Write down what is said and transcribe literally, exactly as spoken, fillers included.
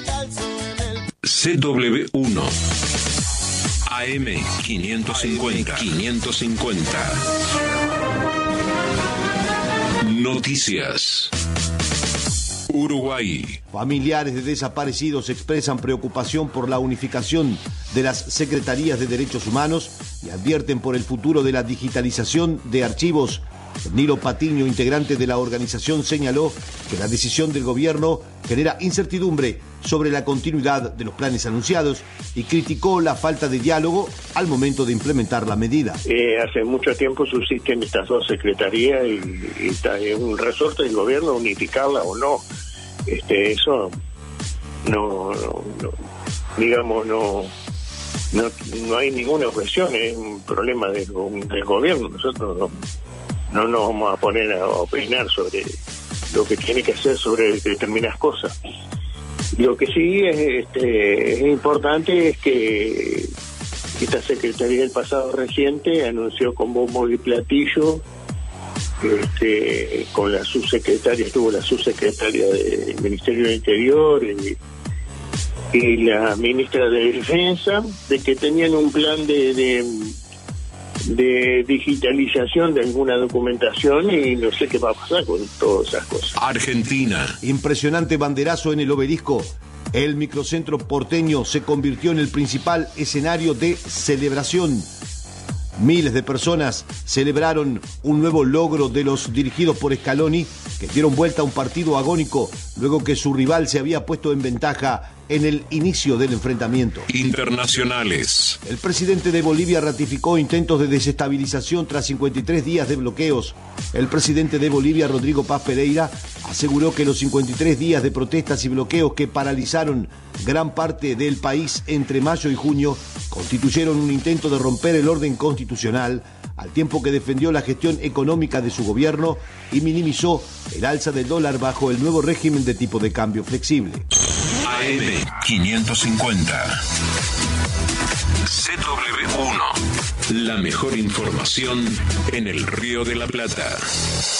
C W uno A M quinientos cincuenta. quinientos cincuenta. Noticias. Uruguay. Familiares de desaparecidos expresan preocupación por la unificación de las Secretarías de Derechos Humanos y advierten por el futuro de la digitalización de archivos. Nilo Patiño, integrante de la organización, señaló que la decisión del gobierno genera incertidumbre sobre la continuidad de los planes anunciados y criticó la falta de diálogo al momento de implementar la medida. Eh, hace mucho tiempo subsisten estas dos secretarías y, y está en un resorte del gobierno unificarla o no. Este, eso no, no, no digamos, no, no, no hay ninguna objeción, es un problema del, del gobierno. Nosotros no, no nos vamos a poner a opinar sobre lo que tiene que hacer sobre determinadas cosas. Lo que sí es, este, es importante es que esta Secretaría del pasado reciente anunció con bombo y platillo, este, con la subsecretaria, estuvo la subsecretaria del Ministerio del Interior y, y la ministra de Defensa, de que tenían un plan de, de de digitalización de alguna documentación y no sé qué va a pasar con todas esas cosas. Argentina. Impresionante banderazo en el Obelisco. El microcentro porteño se convirtió en el principal escenario de celebración. Miles de personas celebraron un nuevo logro de los dirigidos por Scaloni, que dieron vuelta a un partido agónico luego que su rival se había puesto en ventaja en el inicio del enfrentamiento. Internacionales. El presidente de Bolivia ratificó intentos de desestabilización tras cincuenta y tres días de bloqueos. El presidente de Bolivia, Rodrigo Paz Pereira, aseguró que los cincuenta y tres días de protestas y bloqueos que paralizaron gran parte del país entre mayo y junio constituyeron un intento de romper el orden constitucional, al tiempo que defendió la gestión económica de su gobierno y minimizó el alza del dólar bajo el nuevo régimen de tipo de cambio flexible. A M quinientos cincuenta. C W uno. La mejor información en el Río de la Plata.